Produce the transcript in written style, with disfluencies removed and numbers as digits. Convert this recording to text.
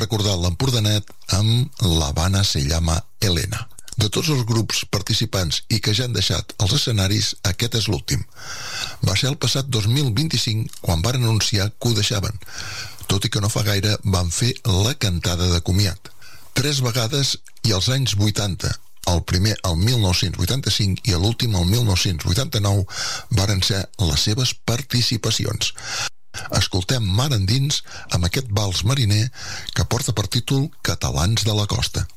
recordar l'Empordanet amb l'Havana se llama Elena. De tots els grups participants i que ja han deixat els escenaris, aquest és l'últim. Va ser el passat 2025 quan van anunciar que ho deixaven, tot i que no fa gaire van fer la cantada de comiat. 3 vegades i als anys 80, el primer el 1985 i l'últim el 1989, varen ser les seves participacions. Escoltem Mar endins amb aquest vals mariner que porta per títol Catalans de la Costa.